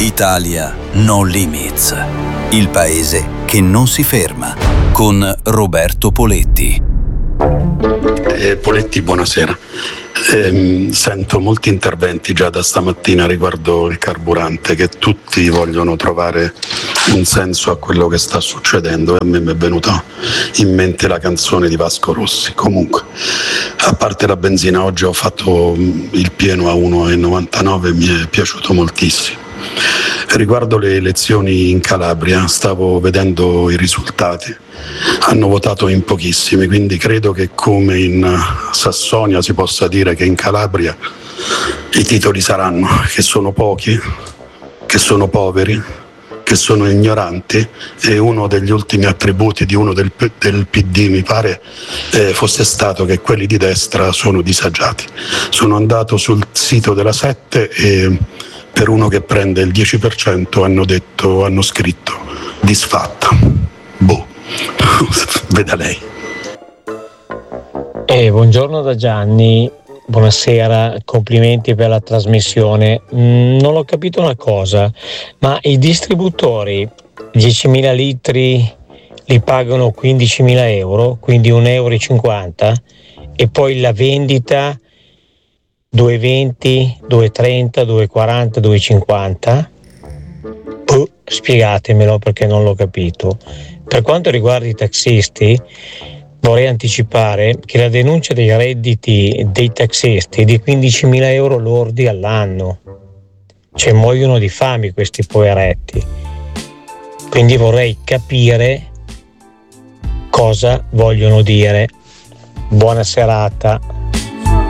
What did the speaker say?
Italia No Limits, il paese che non si ferma, con Roberto Poletti. Poletti, buonasera. Sento molti interventi già da stamattina riguardo il carburante, che tutti vogliono trovare un senso a quello che sta succedendo, e a me mi è venuta in mente la canzone di Vasco Rossi. Comunque, a parte la benzina, oggi ho fatto il pieno a 1,99, mi è piaciuto moltissimo. Riguardo le elezioni in Calabria, stavo vedendo i risultati, hanno votato in pochissimi, quindi credo che come in Sassonia si possa dire che in Calabria i titoli saranno che sono pochi, che sono poveri, che sono ignoranti, e uno degli ultimi attributi di uno del PD mi pare fosse stato che quelli di destra sono disagiati. Sono andato sul sito della 7 e per uno che prende il 10% hanno scritto disfatta. Boh, veda lei. Buongiorno da Gianni, buonasera, complimenti per la trasmissione. Non ho capito una cosa, ma i distributori 10.000 litri li pagano 15.000 euro, quindi 1,50 euro, e poi la vendita 2,20, 2,30, 2,40, 2,50? Spiegatemelo perché non l'ho capito. Per quanto riguarda i taxisti, vorrei anticipare che la denuncia dei redditi dei taxisti è di 15.000 euro lordi all'anno. Cioè muoiono di fame questi poveretti. Quindi vorrei capire cosa vogliono dire. Buona serata.